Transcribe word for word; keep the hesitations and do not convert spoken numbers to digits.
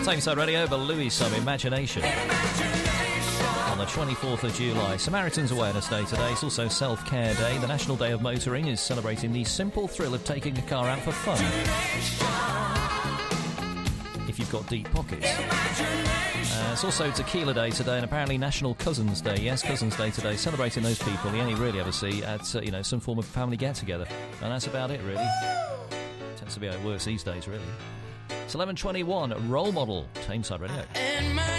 Tameside Radio, but Louis Some, Imagination. On the twenty-fourth of July, Samaritan's Awareness Day today. It's also Self-Care Day. The National Day of Motoring is celebrating the simple thrill of taking a car out for fun. If you've got deep pockets. Uh, it's also Tequila Day today, and apparently National Cousins Day. Yes, Cousins Day today, celebrating those people you only really ever see at uh, you know some form of family get-together. And that's about it, really. Tends to be how it works these days, really. It's eleven twenty-one, Role Model, Tameside Radio.